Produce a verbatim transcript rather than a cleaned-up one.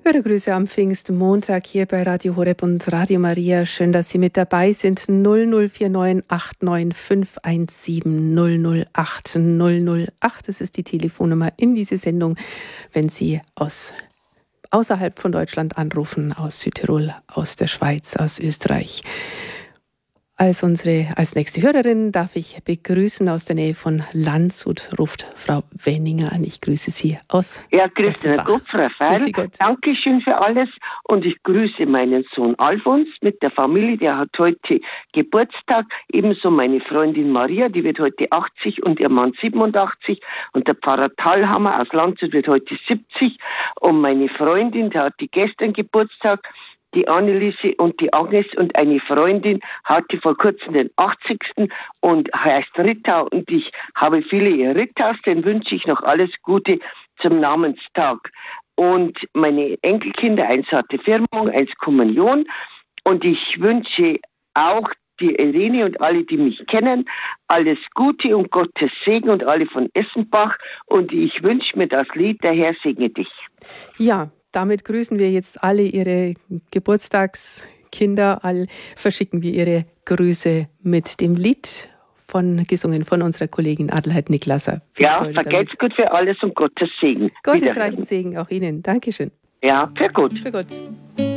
Hörergrüße am Pfingstmontag hier bei Radio Horeb und Radio Maria. Schön, dass Sie mit dabei sind. null null vier neun acht neun fünf eins sieben null null acht null null acht. Das ist die Telefonnummer in diese Sendung, wenn Sie aus außerhalb von Deutschland anrufen, aus Südtirol, aus der Schweiz, aus Österreich. Als unsere, als nächste Hörerin darf ich begrüßen aus der Nähe von Landshut, ruft Frau Wenninger an. Ich grüße Sie aus Ja, grüße Gott, Frau Feil. Dankeschön für alles und ich grüße meinen Sohn Alfons mit der Familie, der hat heute Geburtstag, ebenso meine Freundin Maria, die wird heute achtzig und ihr Mann siebenundachtzig und der Pfarrer Thalhammer aus Landshut wird heute siebzig und meine Freundin, der hat die gestern Geburtstag, die Anneliese und die Agnes und eine Freundin hatte vor kurzem den achtzigsten und heißt Rittau und ich habe viele Rittaus, den wünsche ich noch alles Gute zum Namenstag. Und meine Enkelkinder, eins hatte Firmung, eins Kommunion und ich wünsche auch die Irene und alle, die mich kennen, alles Gute und Gottes Segen und alle von Essenbach und ich wünsche mir das Lied, der Herr segne dich. Ja, damit grüßen wir jetzt alle Ihre Geburtstagskinder, all verschicken wir Ihre Grüße mit dem Lied von gesungen von unserer Kollegin Adelheid Niklasser. Ja, vergelt's gut für alles und Gottes Segen. Gottes reichen Segen auch Ihnen. Dankeschön. Ja, für Gott. Für Gott.